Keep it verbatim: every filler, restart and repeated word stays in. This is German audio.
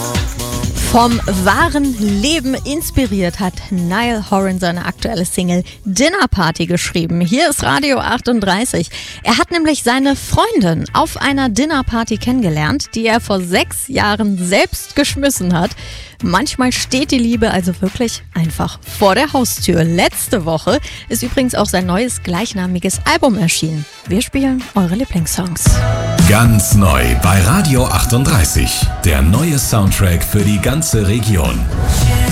Vom wahren Leben inspiriert hat Niall Horan seine aktuelle Single Dinner Party geschrieben. Hier ist Radio achtunddreißig. Er hat nämlich seine Freundin auf einer Dinnerparty kennengelernt, die er vor sechs Jahren selbst geschmissen hat. Manchmal steht die Liebe also wirklich einfach vor der Haustür. Letzte Woche ist übrigens auch sein neues gleichnamiges Album erschienen. Wir spielen eure Lieblingssongs. Ganz neu bei Radio achtunddreißig. Der neue Soundtrack für die ganze Region.